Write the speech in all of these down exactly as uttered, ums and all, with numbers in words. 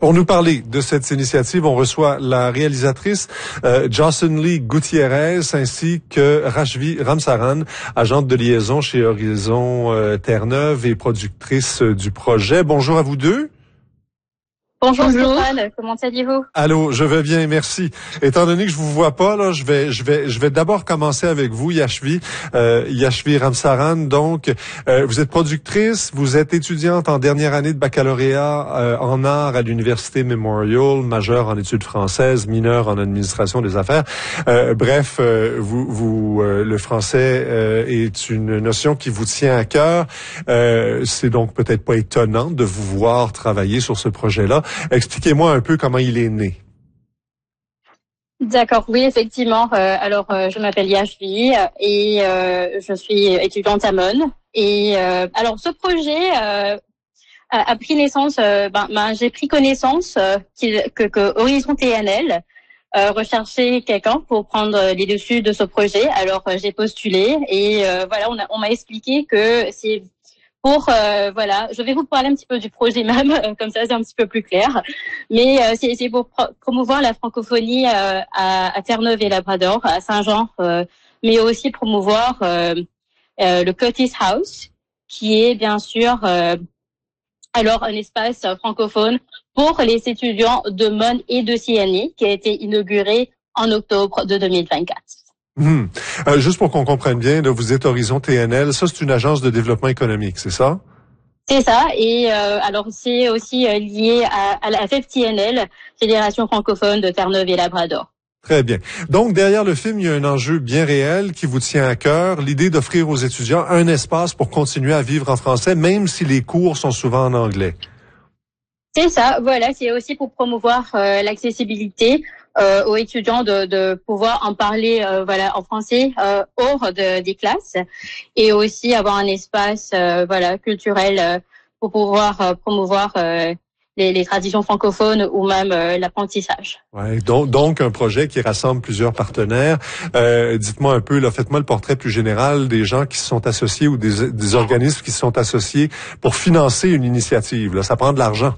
Pour nous parler de cette initiative, on reçoit la réalisatrice euh, Jocelyn Gutiérrez ainsi que Rashvi Ramsaran, agente de liaison chez Horizon euh, Terre-Neuve et productrice euh, du projet. Bonjour à vous deux. Bonjour, Bonjour. Stéphane, comment allez-vous? Allô, je vais bien, merci. Étant donné que je vous vois pas, là, je vais, je vais, je vais d'abord commencer avec vous, Yashvi, euh, Yashvi Ramsaran. Donc, euh, vous êtes productrice, vous êtes étudiante en dernière année de baccalauréat euh, en art à l'université Memorial, majeure en études françaises, mineure en administration des affaires. Euh, bref, euh, vous, vous, euh, le français euh, est une notion qui vous tient à cœur. Euh, c'est donc peut-être pas étonnant de vous voir travailler sur ce projet-là. Expliquez-moi un peu comment il est né. D'accord, oui, effectivement. Euh, alors, euh, je m'appelle Yashvi et euh, je suis étudiante à Mon. Et euh, alors, ce projet euh, a, a pris naissance. Euh, ben, ben, j'ai pris connaissance euh, qu'il, que, que Horizon T N L euh, recherchait quelqu'un pour prendre les dessus de ce projet. Alors, euh, j'ai postulé et euh, voilà, on, a, on m'a expliqué que c'est Pour euh, voilà, je vais vous parler un petit peu du projet même, euh, comme ça c'est un petit peu plus clair. Mais euh, c'est, c'est pour pro- promouvoir la francophonie euh, à, à Terre-Neuve et Labrador, à Saint-Jean, euh, mais aussi promouvoir euh, euh, le Curtis House, qui est bien sûr euh, alors un espace francophone pour les étudiants de Mon et de C N I, qui a été inauguré en octobre de deux mille vingt-quatre. Hum. Euh, juste pour qu'on comprenne bien, là, vous êtes Horizon T N L. Ça, c'est une agence de développement économique, c'est ça? C'est ça. Et euh, alors, c'est aussi euh, lié à, à la F F T N L, Fédération francophone de Terre-Neuve et Labrador. Très bien. Donc, derrière le film, il y a un enjeu bien réel qui vous tient à cœur, l'idée d'offrir aux étudiants un espace pour continuer à vivre en français, même si les cours sont souvent en anglais. C'est ça, voilà, c'est aussi pour promouvoir euh, l'accessibilité euh, aux étudiants de, de pouvoir en parler euh, voilà en français euh, hors de, des classes et aussi avoir un espace euh, voilà culturel euh, pour pouvoir euh, promouvoir euh, les, les traditions francophones ou même euh, l'apprentissage. Ouais, donc, donc un projet qui rassemble plusieurs partenaires. Euh, dites-moi un peu, là, faites-moi le portrait plus général des gens qui se sont associés ou des, des organismes qui se sont associés pour financer une initiative. Là, ça prend de l'argent.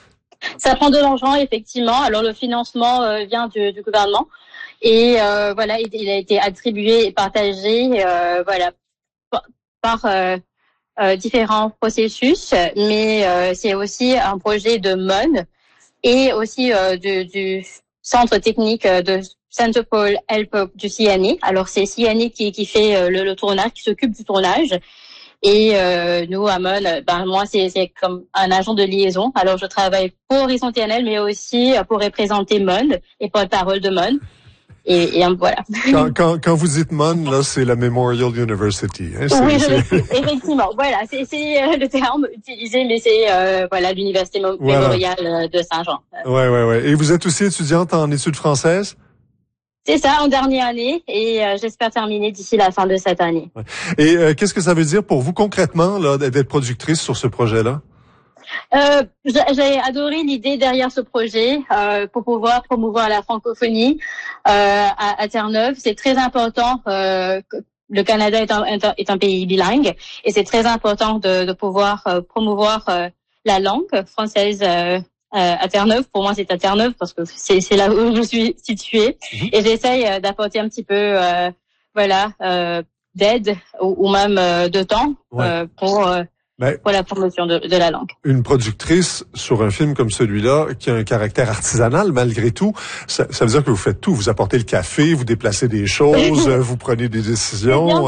Ça prend de l'argent, effectivement. Alors, le financement euh, vient du, du gouvernement. Et euh, voilà, il, il a été attribué et partagé euh, voilà, par, par euh, euh, différents processus. Mais euh, c'est aussi un projet de Mon et aussi euh, du, du centre technique de Center for Help du C N I. Alors, c'est C N I qui, qui fait euh, le, le tournage, qui s'occupe du tournage. Et euh, nous, à Mon, ben moi, c'est, c'est comme un agent de liaison. Alors, je travaille pour Horizon T N L, mais aussi pour représenter Mon et porte-parole de Mon. Et, et voilà. Quand, quand, quand vous dites Mon, là, c'est la Memorial University. Hein, c'est, oui, c'est... Je, effectivement. Voilà, c'est, c'est le terme utilisé, mais c'est euh, voilà l'université Memorial voilà. de Saint-Jean. Ouais, ouais, ouais. Et vous êtes aussi étudiante en études françaises? C'est ça, en dernière année, et euh, j'espère terminer d'ici la fin de cette année. Et euh, qu'est-ce que ça veut dire pour vous concrètement là d'être productrice sur ce projet-là? Euh, j'ai adoré l'idée derrière ce projet euh, pour pouvoir promouvoir la francophonie euh, à, à Terre-Neuve. C'est très important. Euh, le Canada est un, est un pays bilingue et c'est très important de, de pouvoir euh, promouvoir euh, la langue française. Euh, à Terre-Neuve, pour moi c'est à Terre-Neuve parce que c'est, c'est là où je suis située mmh. Et j'essaye d'apporter un petit peu euh, voilà euh, d'aide ou, ou même euh, de temps ouais. euh, pour euh, ben, pour la promotion de, de la langue. Une productrice sur un film comme celui-là qui a un caractère artisanal malgré tout, ça, ça veut dire que vous faites tout, vous apportez le café, vous déplacez des choses, vous prenez des décisions.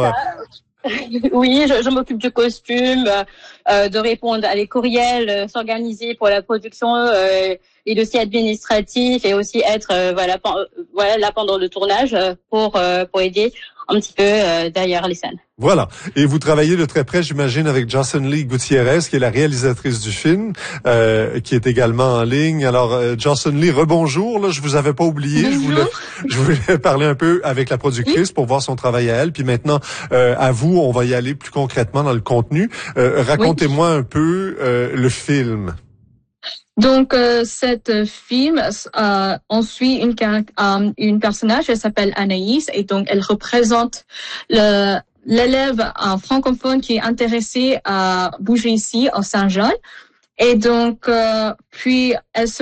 Oui, je, je m'occupe du costume, euh, de répondre à les courriels, euh, s'organiser pour la production, euh, les dossiers administratifs et aussi être euh, voilà, pen, voilà là pendant le tournage pour euh, pour aider un petit peu euh, derrière les scènes. Voilà. Et vous travaillez de très près, j'imagine, avec Jocelyn Gutiérrez, qui est la réalisatrice du film, euh, qui est également en ligne. Alors, euh, Jocelyn, rebonjour. Là, je vous avais pas oublié. Je voulais, je voulais parler un peu avec la productrice pour voir son travail à elle. Puis maintenant, euh, à vous, on va y aller plus concrètement dans le contenu. Euh, racontez-moi oui. un peu euh, le film. Donc, euh, cet film, euh, on suit une, euh, une personnage, elle s'appelle Anaïs, et donc elle représente le, l'élève euh, francophone qui est intéressé à bouger ici, au Saint-Jean. Et donc, euh, puis elle se